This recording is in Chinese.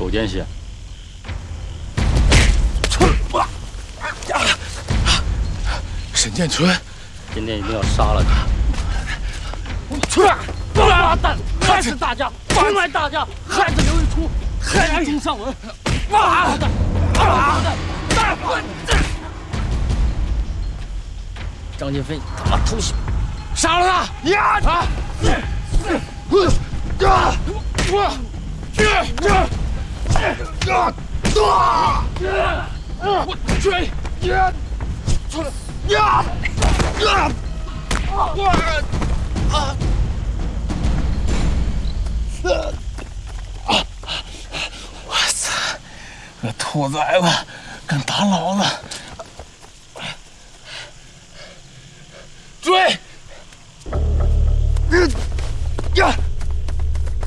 狗奸细。 沈建春， 今天一定要杀了你！ 八蛋，还是大家，迎来大家，孩子刘一出，害中上文。八蛋， 张金飞，他妈偷袭！ 杀了他！呀！啊！我追！出来！呀！我操！个兔崽子敢打老子！